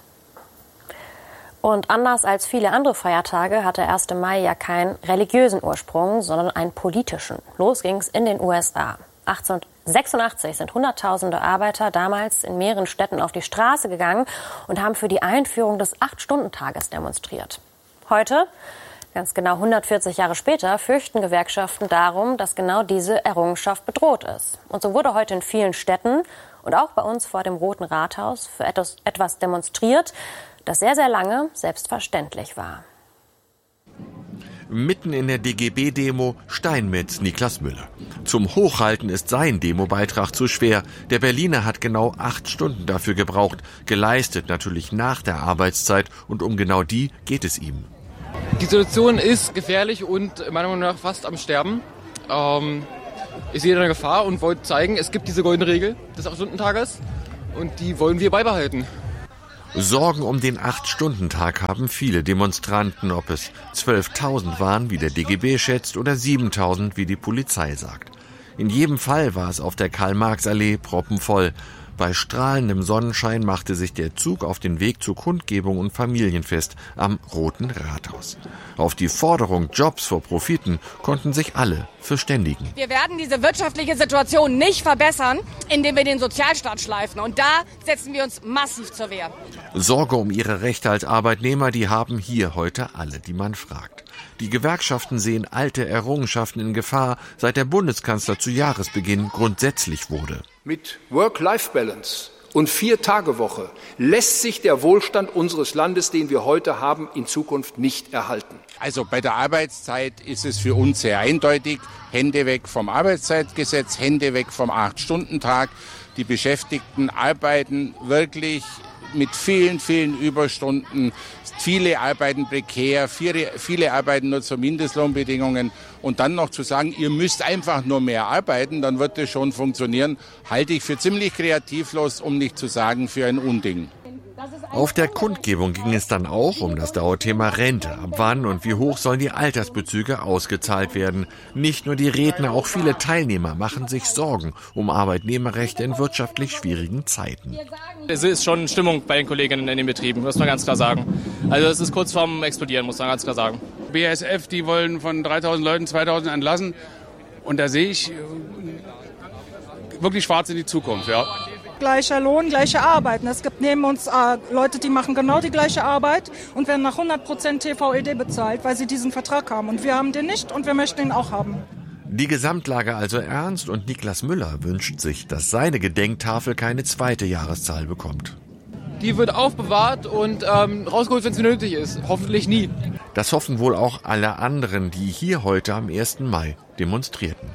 Und anders als viele andere Feiertage hat der erste Mai ja keinen religiösen Ursprung, sondern einen politischen. Los ging's in den U S A. achtzehnhundertsechsundachtzig sind Hunderttausende Arbeiter damals in mehreren Städten auf die Straße gegangen und haben für die Einführung des Acht-Stunden-Tages demonstriert. Heute, ganz genau hundertvierzig Jahre später, fürchten Gewerkschaften darum, dass genau diese Errungenschaft bedroht ist. Und so wurde heute in vielen Städten und auch bei uns vor dem Roten Rathaus für etwas, etwas demonstriert, das sehr, sehr lange selbstverständlich war. Mitten in der D G B-Demo Steinmetz Niklas Müller. Zum Hochhalten ist sein Demobeitrag zu schwer. Der Berliner hat genau acht Stunden dafür gebraucht, geleistet natürlich nach der Arbeitszeit, und um genau die geht es ihm. Die Situation ist gefährlich und meiner Meinung nach fast am Sterben. Ähm, ich sehe eine Gefahr und wollte zeigen, es gibt diese goldene Regel des acht-Stunden-Tages und die wollen wir beibehalten. Sorgen um den acht-Stunden-Tag haben viele Demonstranten, ob es zwölftausend waren, wie der D G B schätzt, oder siebentausend, wie die Polizei sagt. In jedem Fall war es auf der Karl-Marx-Allee proppenvoll. Bei strahlendem Sonnenschein machte sich der Zug auf den Weg zur Kundgebung und Familienfest am Roten Rathaus. Auf die Forderung Jobs vor Profiten konnten sich alle verständigen. Wir werden diese wirtschaftliche Situation nicht verbessern, indem wir den Sozialstaat schleifen. Und da setzen wir uns massiv zur Wehr. Sorge um ihre Rechte als Arbeitnehmer, die haben hier heute alle, die man fragt. Die Gewerkschaften sehen alte Errungenschaften in Gefahr, seit der Bundeskanzler zu Jahresbeginn grundsätzlich wurde. Mit Work-Life-Balance und Vier-Tage-Woche lässt sich der Wohlstand unseres Landes, den wir heute haben, in Zukunft nicht erhalten. Also bei der Arbeitszeit ist es für uns sehr eindeutig. Hände weg vom Arbeitszeitgesetz, Hände weg vom acht-Stunden-Tag. Die Beschäftigten arbeiten wirklich mit vielen, vielen Überstunden. Viele arbeiten prekär, viele, viele arbeiten nur zu Mindestlohnbedingungen. Und dann noch zu sagen, ihr müsst einfach nur mehr arbeiten, dann wird das schon funktionieren, halte ich für ziemlich kreativlos, um nicht zu sagen für ein Unding. Auf der Kundgebung ging es dann auch um das Dauerthema Rente. Ab wann und wie hoch sollen die Altersbezüge ausgezahlt werden? Nicht nur die Redner, auch viele Teilnehmer machen sich Sorgen um Arbeitnehmerrechte in wirtschaftlich schwierigen Zeiten. Es ist schon Stimmung bei den Kolleginnen in den Betrieben, muss man ganz klar sagen. Also es ist kurz vorm Explodieren, muss man ganz klar sagen. B A S F, die wollen von dreitausend Leuten zweitausend entlassen. Und da sehe ich wirklich schwarz in die Zukunft, ja. Gleicher Lohn, gleiche Arbeit. Es gibt neben uns äh, Leute, die machen genau die gleiche Arbeit und werden nach hundert Prozent T V E D bezahlt, weil sie diesen Vertrag haben. Und wir haben den nicht und wir möchten ihn auch haben. Die Gesamtlage also ernst, und Niklas Müller wünscht sich, dass seine Gedenktafel keine zweite Jahreszahl bekommt. Die wird aufbewahrt und ähm, rausgeholt, wenn es nötig ist. Hoffentlich nie. Das hoffen wohl auch alle anderen, die hier heute am ersten Mai demonstrierten.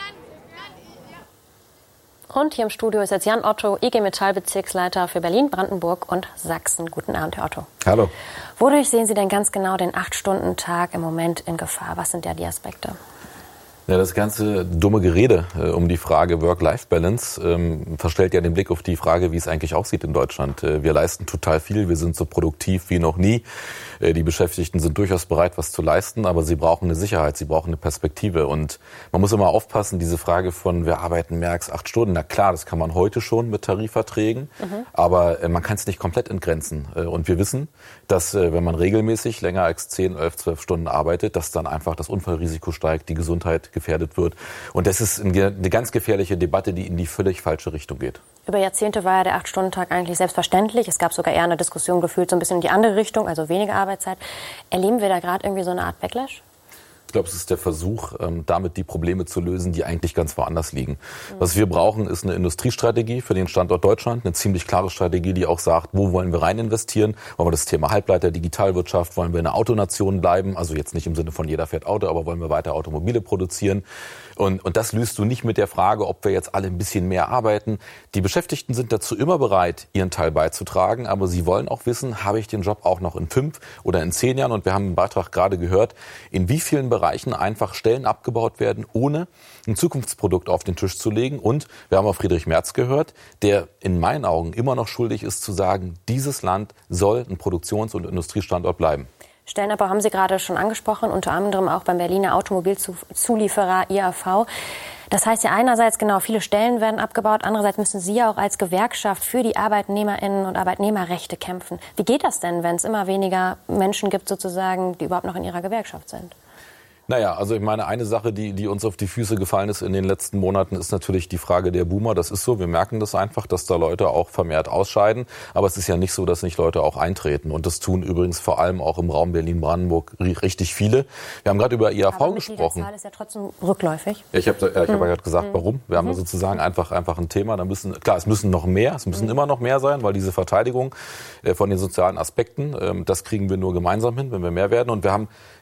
Und hier im Studio ist jetzt Jan Otto, I G Metall-Bezirksleiter für Berlin, Brandenburg und Sachsen. Guten Abend, Herr Otto. Hallo. Wodurch sehen Sie denn ganz genau den acht-Stunden-Tag im Moment in Gefahr? Was sind ja die Aspekte? Ja, das ganze dumme Gerede äh, um die Frage Work-Life-Balance ähm, verstellt ja den Blick auf die Frage, wie es eigentlich aussieht in Deutschland. Äh, wir leisten total viel, wir sind so produktiv wie noch nie. Äh, die Beschäftigten sind durchaus bereit, was zu leisten, aber sie brauchen eine Sicherheit, sie brauchen eine Perspektive. Und man muss immer aufpassen, diese Frage von, wir arbeiten mehr als acht Stunden. Na klar, das kann man heute schon mit Tarifverträgen, mhm. aber äh, man kann es nicht komplett entgrenzen. Äh, und wir wissen, dass äh, wenn man regelmäßig länger als zehn, elf, zwölf Stunden arbeitet, dass dann einfach das Unfallrisiko steigt, die Gesundheit gefährdet wird. Und das ist eine ganz gefährliche Debatte, die in die völlig falsche Richtung geht. Über Jahrzehnte war ja der acht-Stunden-Tag eigentlich selbstverständlich. Es gab sogar eher eine Diskussion gefühlt so ein bisschen in die andere Richtung, also weniger Arbeitszeit. Erleben wir da gerade irgendwie so eine Art Backlash? Ich glaube, es ist der Versuch, damit die Probleme zu lösen, die eigentlich ganz woanders liegen. Was wir brauchen, ist eine Industriestrategie für den Standort Deutschland, eine ziemlich klare Strategie, die auch sagt, wo wollen wir rein investieren? Wollen wir das Thema Halbleiter, Digitalwirtschaft, wollen wir eine Autonation bleiben? Also jetzt nicht im Sinne von jeder fährt Auto, aber wollen wir weiter Automobile produzieren? Und, und das löst du nicht mit der Frage, ob wir jetzt alle ein bisschen mehr arbeiten. Die Beschäftigten sind dazu immer bereit, ihren Teil beizutragen, aber sie wollen auch wissen, habe ich den Job auch noch in fünf oder in zehn Jahren? Und wir haben im Beitrag gerade gehört, in wie vielen Bereichen einfach Stellen abgebaut werden, ohne ein Zukunftsprodukt auf den Tisch zu legen. Und wir haben auch Friedrich Merz gehört, der in meinen Augen immer noch schuldig ist zu sagen, dieses Land soll ein Produktions- und Industriestandort bleiben. Stellenabbau haben Sie gerade schon angesprochen, unter anderem auch beim Berliner Automobilzulieferer I A V. Das heißt ja einerseits, genau, viele Stellen werden abgebaut, andererseits müssen Sie ja auch als Gewerkschaft für die ArbeitnehmerInnen und Arbeitnehmerrechte kämpfen. Wie geht das denn, wenn es immer weniger Menschen gibt, sozusagen, die überhaupt noch in ihrer Gewerkschaft sind? Naja, also ich meine, eine Sache, die, die uns auf die Füße gefallen ist in den letzten Monaten, ist natürlich die Frage der Boomer. Das ist so, wir merken das einfach, dass da Leute auch vermehrt ausscheiden. Aber es ist ja nicht so, dass nicht Leute auch eintreten. Und das tun übrigens vor allem auch im Raum Berlin-Brandenburg richtig viele. Wir haben gerade über I A V Aber gesprochen. Die Zahl ist ja trotzdem rückläufig. Ja, ich habe ja, ich mhm. hab ja gerade gesagt, warum. Wir haben mhm. sozusagen einfach, einfach ein Thema. Da müssen, klar, es müssen noch mehr, es müssen mhm. immer noch mehr sein, weil diese Verteidigung äh, von den sozialen Aspekten, äh, das kriegen wir nur gemeinsam hin, wenn wir mehr werden. Und wir haben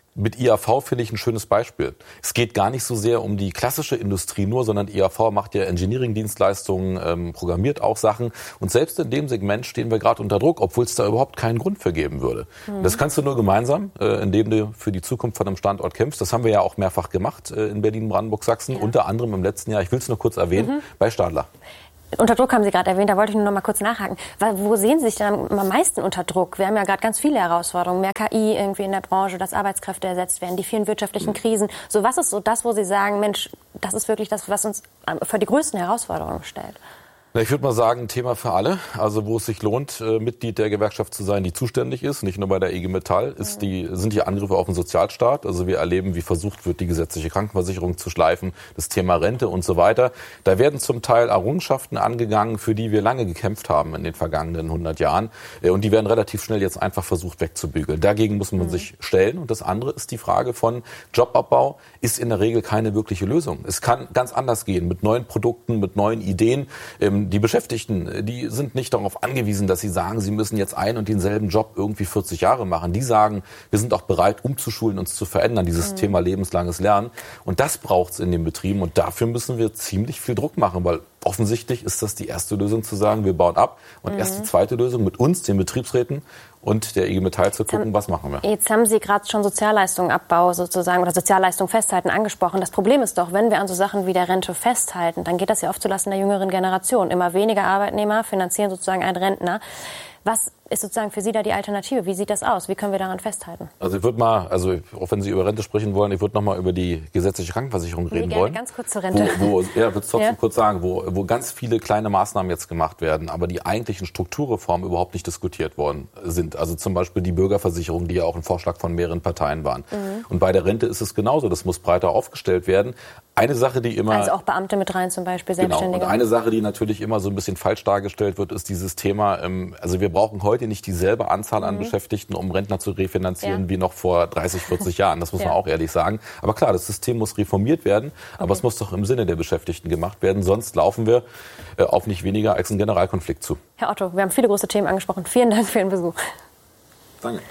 Mit I A V finde ich ein schönes Beispiel. Es geht gar nicht so sehr um die klassische Industrie nur, sondern I A V macht ja Engineering-Dienstleistungen, ähm, programmiert auch Sachen. Und selbst in dem Segment stehen wir gerade unter Druck, obwohl es da überhaupt keinen Grund für geben würde. Mhm. Das kannst du nur gemeinsam, äh, indem du für die Zukunft von einem Standort kämpfst. Das haben wir ja auch mehrfach gemacht äh, in Berlin, Brandenburg, Sachsen. Ja. Unter anderem im letzten Jahr, ich will es nur kurz erwähnen, mhm. bei Stadler. Unter Druck haben Sie gerade erwähnt, da wollte ich nur noch mal kurz nachhaken. Wo sehen Sie sich denn am meisten unter Druck? Wir haben ja gerade ganz viele Herausforderungen. Mehr K I irgendwie in der Branche, dass Arbeitskräfte ersetzt werden, die vielen wirtschaftlichen Krisen. So, was ist so das, wo Sie sagen, Mensch, das ist wirklich das, was uns vor die größten Herausforderungen stellt? Ich würde mal sagen, ein Thema für alle. Also wo es sich lohnt, Mitglied der Gewerkschaft zu sein, die zuständig ist, nicht nur bei der I G Metall, ist die, sind die Angriffe auf den Sozialstaat. Also wir erleben, wie versucht wird, die gesetzliche Krankenversicherung zu schleifen, das Thema Rente und so weiter. Da werden zum Teil Errungenschaften angegangen, für die wir lange gekämpft haben in den vergangenen hundert Jahren. Und die werden relativ schnell jetzt einfach versucht wegzubügeln. Dagegen muss man mhm. sich stellen. Und das andere ist die Frage von Jobabbau ist in der Regel keine wirkliche Lösung. Es kann ganz anders gehen, mit neuen Produkten, mit neuen Ideen. Die Beschäftigten, die sind nicht darauf angewiesen, dass sie sagen, sie müssen jetzt einen und denselben Job irgendwie vierzig Jahre machen. Die sagen, wir sind auch bereit, umzuschulen, uns zu verändern, dieses mhm. Thema lebenslanges Lernen. Und das braucht es in den Betrieben. Und dafür müssen wir ziemlich viel Druck machen, weil offensichtlich ist das die erste Lösung, zu sagen, wir bauen ab. Und mhm. erst die zweite Lösung mit uns, den Betriebsräten und der I G Metall zu gucken, was machen wir. Jetzt haben Sie gerade schon Sozialleistungsabbau sozusagen oder Sozialleistung festhalten angesprochen. Das Problem ist doch, wenn wir an so Sachen wie der Rente festhalten, dann geht das ja oft zulasten der jüngeren Generation. Immer weniger Arbeitnehmer finanzieren sozusagen einen Rentner. Was ist sozusagen für Sie da die Alternative? Wie sieht das aus? Wie können wir daran festhalten? Also ich würde mal, also auch wenn Sie über Rente sprechen wollen, ich würde noch mal über die gesetzliche Krankenversicherung reden nee, gerne, wollen. Ganz kurz zur Rente. Wo, wo, ja, würde es trotzdem ja. kurz sagen, wo, wo ganz viele kleine Maßnahmen jetzt gemacht werden, aber die eigentlichen Strukturreformen überhaupt nicht diskutiert worden sind. Also zum Beispiel die Bürgerversicherung, die ja auch ein Vorschlag von mehreren Parteien waren. Mhm. Und bei der Rente ist es genauso. Das muss breiter aufgestellt werden. Eine Sache, die immer... Also auch Beamte mit rein zum Beispiel, Selbstständige. Genau. Und eine Sache, die natürlich immer so ein bisschen falsch dargestellt wird, ist dieses Thema, also wir brauchen heute nicht dieselbe Anzahl an mhm. Beschäftigten, um Rentner zu refinanzieren, ja. wie noch vor dreißig, vierzig Jahren. Das muss ja. man auch ehrlich sagen. Aber klar, das System muss reformiert werden, okay. aber es muss doch im Sinne der Beschäftigten gemacht werden. Sonst laufen wir äh, auf nicht weniger als einen Generalkonflikt zu. Herr Otto, wir haben viele große Themen angesprochen. Vielen Dank für Ihren Besuch. Danke.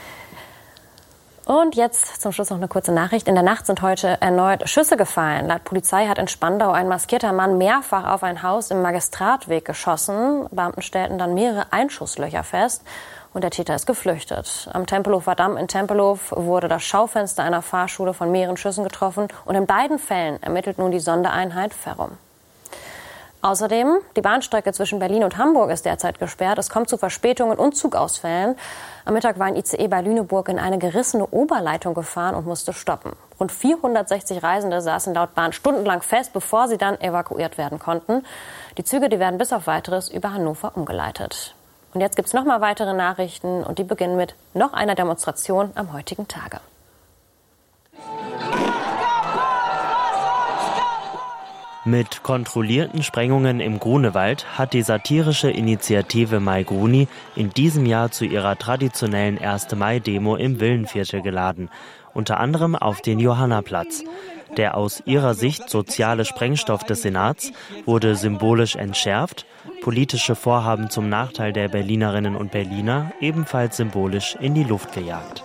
Und jetzt zum Schluss noch eine kurze Nachricht. In der Nacht sind heute erneut Schüsse gefallen. Laut Polizei hat in Spandau ein maskierter Mann mehrfach auf ein Haus im Magistratweg geschossen. Beamten stellten dann mehrere Einschusslöcher fest und der Täter ist geflüchtet. Am Tempelhofer Damm in Tempelhof wurde das Schaufenster einer Fahrschule von mehreren Schüssen getroffen und in beiden Fällen ermittelt nun die Sondereinheit Ferrum. Außerdem, die Bahnstrecke zwischen Berlin und Hamburg ist derzeit gesperrt. Es kommt zu Verspätungen und Zugausfällen. Am Mittag war ein I C E bei Lüneburg in eine gerissene Oberleitung gefahren und musste stoppen. Rund vierhundertsechzig Reisende saßen laut Bahn stundenlang fest, bevor sie dann evakuiert werden konnten. Die Züge, die werden bis auf Weiteres über Hannover umgeleitet. Und jetzt gibt es noch mal weitere Nachrichten und die beginnen mit noch einer Demonstration am heutigen Tage. Mit kontrollierten Sprengungen im Grunewald hat die satirische Initiative Mai Gruni in diesem Jahr zu ihrer traditionellen erste Mai Demo im Villenviertel geladen, unter anderem auf den Johannaplatz. Der aus ihrer Sicht soziale Sprengstoff des Senats wurde symbolisch entschärft, politische Vorhaben zum Nachteil der Berlinerinnen und Berliner ebenfalls symbolisch in die Luft gejagt.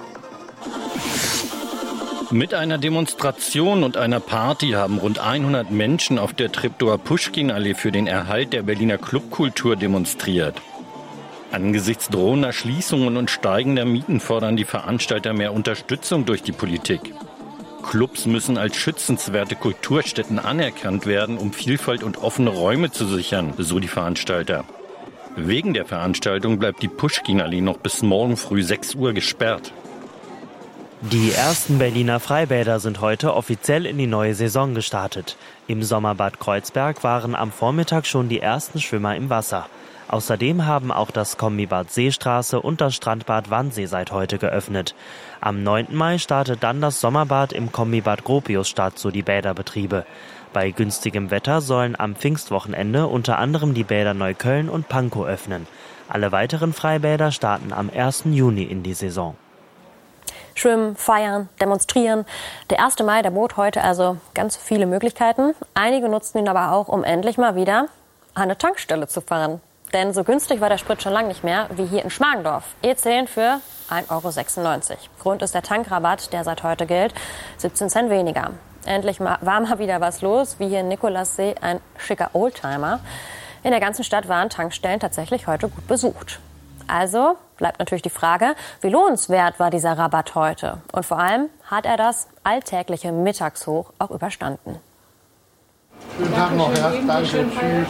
Mit einer Demonstration und einer Party haben rund hundert Menschen auf der Treptower-Puschkin-Allee für den Erhalt der Berliner Clubkultur demonstriert. Angesichts drohender Schließungen und steigender Mieten fordern die Veranstalter mehr Unterstützung durch die Politik. Clubs müssen als schützenswerte Kulturstätten anerkannt werden, um Vielfalt und offene Räume zu sichern, so die Veranstalter. Wegen der Veranstaltung bleibt die Puschkin-Allee noch bis morgen früh sechs Uhr gesperrt. Die ersten Berliner Freibäder sind heute offiziell in die neue Saison gestartet. Im Sommerbad Kreuzberg waren am Vormittag schon die ersten Schwimmer im Wasser. Außerdem haben auch das Kombibad Seestraße und das Strandbad Wannsee seit heute geöffnet. Am neunten Mai startet dann das Sommerbad im Kombibad Gropiusstadt, so die Bäderbetriebe. Bei günstigem Wetter sollen am Pfingstwochenende unter anderem die Bäder Neukölln und Pankow öffnen. Alle weiteren Freibäder starten am ersten Juni in die Saison. Schwimmen, feiern, demonstrieren. Der erste Mai, der bot heute also ganz viele Möglichkeiten. Einige nutzten ihn aber auch, um endlich mal wieder an eine Tankstelle zu fahren. Denn so günstig war der Sprit schon lange nicht mehr wie hier in Schmargendorf. E zehn für ein Euro sechsundneunzig. Grund ist der Tankrabatt, der seit heute gilt. siebzehn Cent weniger. Endlich mal, war mal wieder was los, wie hier in Nikolassee ein schicker Oldtimer. In der ganzen Stadt waren Tankstellen tatsächlich heute gut besucht. Also bleibt natürlich die Frage, wie lohnenswert war dieser Rabatt heute? Und vor allem, hat er das alltägliche Mittagshoch auch überstanden? Schönen Tag noch, ja. Danke, tschüss.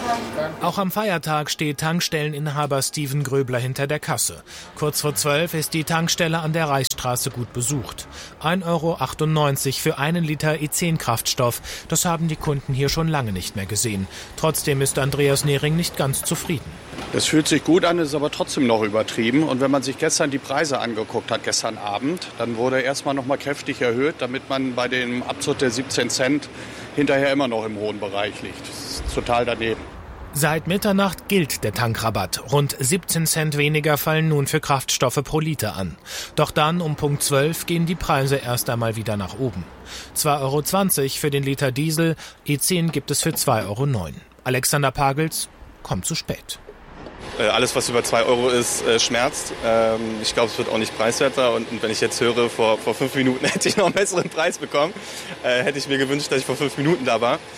Auch am Feiertag steht Tankstelleninhaber Steven Gröbler hinter der Kasse. Kurz vor zwölf ist die Tankstelle an der Reichsstraße gut besucht. ein Euro achtundneunzig für einen Liter E zehn Kraftstoff. Das haben die Kunden hier schon lange nicht mehr gesehen. Trotzdem ist Andreas Nehring nicht ganz zufrieden. Es fühlt sich gut an, ist aber trotzdem noch übertrieben. Und wenn man sich gestern die Preise angeguckt hat, gestern Abend, dann wurde erstmal noch mal kräftig erhöht, damit man bei dem Abzug der siebzehn Cent hinterher immer noch im hohen Bereich liegt. Das ist total daneben. Seit Mitternacht gilt der Tankrabatt. Rund siebzehn Cent weniger fallen nun für Kraftstoffe pro Liter an. Doch dann um Punkt zwölf gehen die Preise erst einmal wieder nach oben. zwei Euro zwanzig für den Liter Diesel, E zehn gibt es für zwei Euro neun. Alexander Pagels kommt zu spät. Alles, was über zwei Euro ist, schmerzt. Ich glaube, es wird auch nicht preiswerter. Und wenn ich jetzt höre, vor, vor fünf Minuten hätte ich noch einen besseren Preis bekommen, hätte ich mir gewünscht, dass ich vor fünf Minuten da war.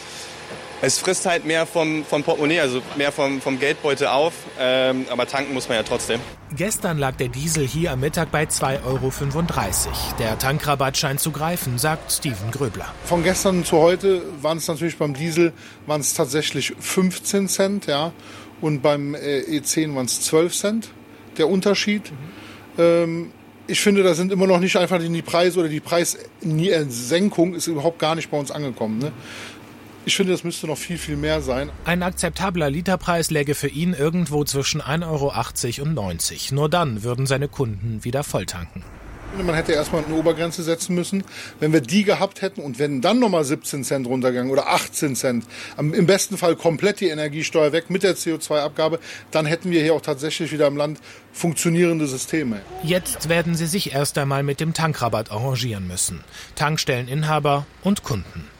Es frisst halt mehr vom, vom Portemonnaie, also mehr vom, vom Geldbeutel auf. Aber tanken muss man ja trotzdem. Gestern lag der Diesel hier am Mittag bei zwei Euro fünfunddreißig. Der Tankrabatt scheint zu greifen, sagt Steven Gröbler. Von gestern zu heute waren es natürlich beim Diesel waren es tatsächlich fünfzehn Cent, ja. Und beim E zehn waren es zwölf Cent, der Unterschied. Mhm. Ähm, ich finde, da sind immer noch nicht einfach die Preise oder die Preissenkung ist überhaupt gar nicht bei uns angekommen. Ne? Ich finde, das müsste noch viel, viel mehr sein. Ein akzeptabler Literpreis läge für ihn irgendwo zwischen ein Euro achtzig und neunzig. Nur dann würden seine Kunden wieder volltanken. Man hätte erstmal eine Obergrenze setzen müssen. Wenn wir die gehabt hätten und wenn dann nochmal siebzehn Cent runtergegangen oder achtzehn Cent, im besten Fall komplett die Energiesteuer weg mit der C O zwei Abgabe, dann hätten wir hier auch tatsächlich wieder im Land funktionierende Systeme. Jetzt werden sie sich erst einmal mit dem Tankrabatt arrangieren müssen. Tankstelleninhaber und Kunden.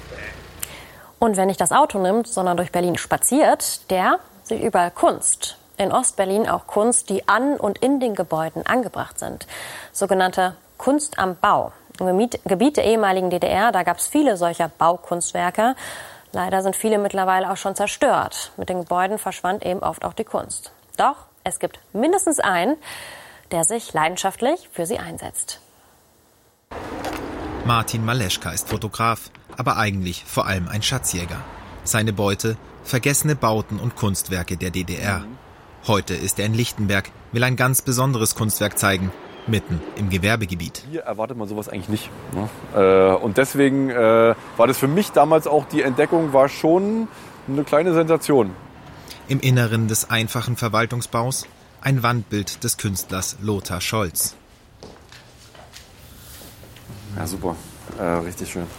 Und wer nicht das Auto nimmt, sondern durch Berlin spaziert, der sieht überall Kunst. In Ostberlin auch Kunst, die an und in den Gebäuden angebracht sind. Sogenannte Kunst am Bau. Im Gebiet der ehemaligen D D R, da gab es viele solcher Baukunstwerke. Leider sind viele mittlerweile auch schon zerstört. Mit den Gebäuden verschwand eben oft auch die Kunst. Doch es gibt mindestens einen, der sich leidenschaftlich für sie einsetzt. Martin Maleschka ist Fotograf, aber eigentlich vor allem ein Schatzjäger. Seine Beute: vergessene Bauten und Kunstwerke der D D R. Heute ist er in Lichtenberg, will ein ganz besonderes Kunstwerk zeigen, mitten im Gewerbegebiet. Hier erwartet man sowas eigentlich nicht. Ne? Und deswegen äh, war das für mich damals auch, die Entdeckung war schon eine kleine Sensation. Im Inneren des einfachen Verwaltungsbaus ein Wandbild des Künstlers Lothar Scholz. Ja, super. Äh, richtig schön.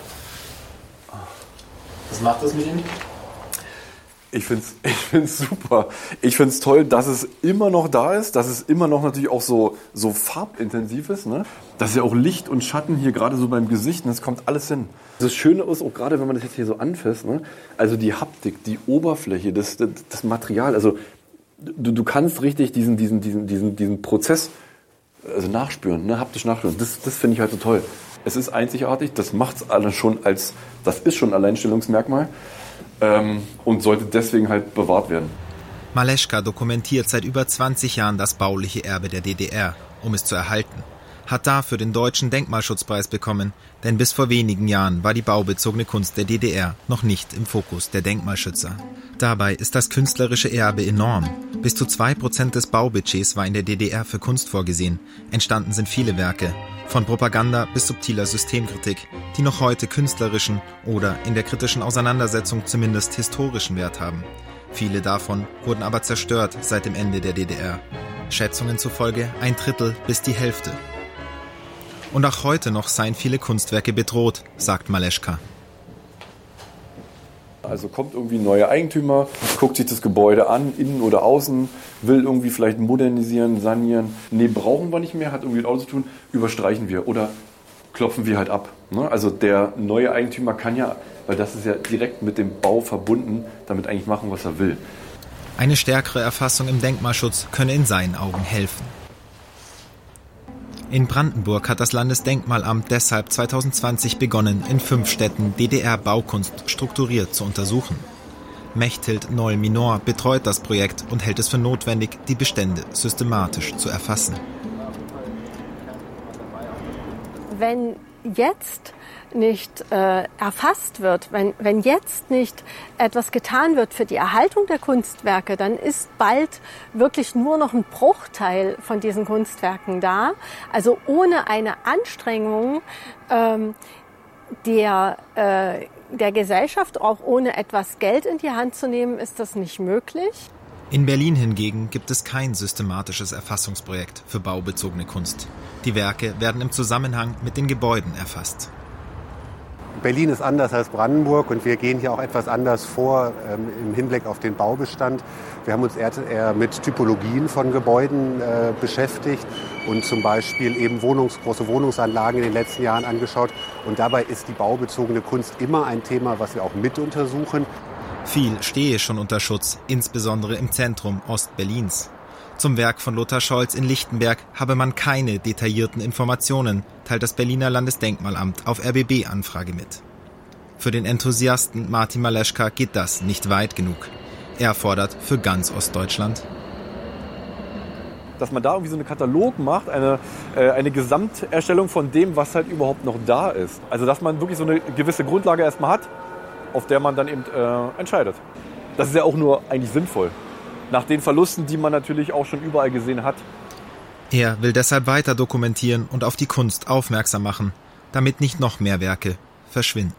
Was macht das mit ihm? Ich finde es ich find's super. Ich finde es toll, dass es immer noch da ist, dass es immer noch natürlich auch so, so farbintensiv ist. Ne? Dass ja auch Licht und Schatten hier gerade so beim Gesicht, das kommt alles hin. Das Schöne ist auch gerade, wenn man das jetzt hier so anfasst, ne? Also die Haptik, die Oberfläche, das, das, das Material, also du, du kannst richtig diesen, diesen, diesen, diesen, diesen Prozess also nachspüren, ne? Haptisch nachspüren. Das, das finde ich halt so toll. Es ist einzigartig, das macht es alle schon als, das ist schon ein Alleinstellungsmerkmal. Ähm, und sollte deswegen halt bewahrt werden. Maleschka dokumentiert seit über zwanzig Jahren das bauliche Erbe der D D R, um es zu erhalten. Hat dafür den Deutschen Denkmalschutzpreis bekommen, denn bis vor wenigen Jahren war die baubezogene Kunst der D D R noch nicht im Fokus der Denkmalschützer. Dabei ist das künstlerische Erbe enorm. Bis zu zwei Prozent des Baubudgets war in der D D R für Kunst vorgesehen. Entstanden sind viele Werke. Von Propaganda bis subtiler Systemkritik, die noch heute künstlerischen oder in der kritischen Auseinandersetzung zumindest historischen Wert haben. Viele davon wurden aber zerstört seit dem Ende der D D R. Schätzungen zufolge ein Drittel bis die Hälfte. Und auch heute noch seien viele Kunstwerke bedroht, sagt Maleschka. Also kommt irgendwie ein neuer Eigentümer, guckt sich das Gebäude an, innen oder außen, will irgendwie vielleicht modernisieren, sanieren. Nee, brauchen wir nicht mehr, hat irgendwie mit Auto zu tun, überstreichen wir oder klopfen wir halt ab. Ne? Also der neue Eigentümer kann ja, weil das ist ja direkt mit dem Bau verbunden, damit eigentlich machen, was er will. Eine stärkere Erfassung im Denkmalschutz könne in seinen Augen helfen. In Brandenburg hat das Landesdenkmalamt deshalb zweitausendzwanzig begonnen, in fünf Städten D D R-Baukunst strukturiert zu untersuchen. Mechthild Noll-Minor betreut das Projekt und hält es für notwendig, die Bestände systematisch zu erfassen. Wenn jetzt nicht äh, erfasst wird, wenn, wenn jetzt nicht etwas getan wird für die Erhaltung der Kunstwerke, dann ist bald wirklich nur noch ein Bruchteil von diesen Kunstwerken da. Also ohne eine Anstrengung ähm, der, äh, der Gesellschaft, auch ohne etwas Geld in die Hand zu nehmen, ist das nicht möglich. In Berlin hingegen gibt es kein systematisches Erfassungsprojekt für baubezogene Kunst. Die Werke werden im Zusammenhang mit den Gebäuden erfasst. Berlin ist anders als Brandenburg und wir gehen hier auch etwas anders vor ähm, im Hinblick auf den Baubestand. Wir haben uns eher, eher mit Typologien von Gebäuden äh, beschäftigt und zum Beispiel eben Wohnungs-, große Wohnungsanlagen in den letzten Jahren angeschaut. Und dabei ist die baubezogene Kunst immer ein Thema, was wir auch mit untersuchen. Viel stehe schon unter Schutz, insbesondere im Zentrum Ostberlins. Zum Werk von Lothar Scholz in Lichtenberg habe man keine detaillierten Informationen, teilt das Berliner Landesdenkmalamt auf R B B-Anfrage mit. Für den Enthusiasten Martin Maleschka geht das nicht weit genug. Er fordert für ganz Ostdeutschland: dass man da irgendwie so einen Katalog macht, eine, äh, eine Gesamterstellung von dem, was halt überhaupt noch da ist. Also dass man wirklich so eine gewisse Grundlage erstmal hat, auf der man dann eben äh, entscheidet. Das ist ja auch nur eigentlich sinnvoll. Nach den Verlusten, die man natürlich auch schon überall gesehen hat. Er will deshalb weiter dokumentieren und auf die Kunst aufmerksam machen, damit nicht noch mehr Werke verschwinden.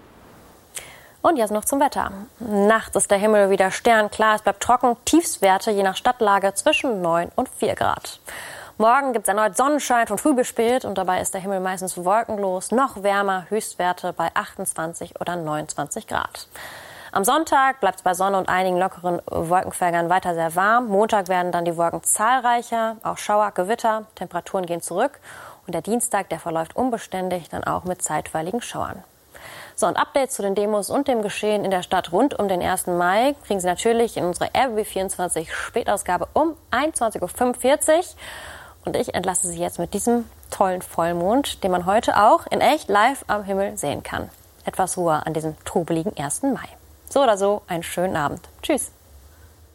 Und jetzt noch zum Wetter. Nachts ist der Himmel wieder sternklar, es bleibt trocken, Tiefstwerte je nach Stadtlage zwischen neun und vier Grad. Morgen gibt es erneut Sonnenschein von früh bis spät und dabei ist der Himmel meistens wolkenlos, noch wärmer, Höchstwerte bei achtundzwanzig oder neunundzwanzig Grad. Am Sonntag bleibt es bei Sonne und einigen lockeren Wolkenfeldern weiter sehr warm. Montag werden dann die Wolken zahlreicher, auch Schauer, Gewitter, Temperaturen gehen zurück. Und der Dienstag, der verläuft unbeständig, dann auch mit zeitweiligen Schauern. So, und Updates zu den Demos und dem Geschehen in der Stadt rund um den ersten Mai kriegen Sie natürlich in unserer R B B vierundzwanzig Spätausgabe um einundzwanzig Uhr fünfundvierzig. Und ich entlasse Sie jetzt mit diesem tollen Vollmond, den man heute auch in echt live am Himmel sehen kann. Etwas Ruhe an diesem trubeligen ersten Mai. So oder so, einen schönen Abend. Tschüss.